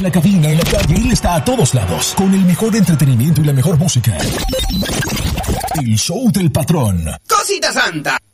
la cabina, en la calle, él está a todos lados, con el mejor entretenimiento y la mejor música. El show del patrón. ¡Cosita santa!